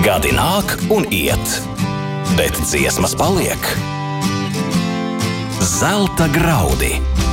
Gadi nāk un iet, bet dziesmas paliek. Zelta graudi.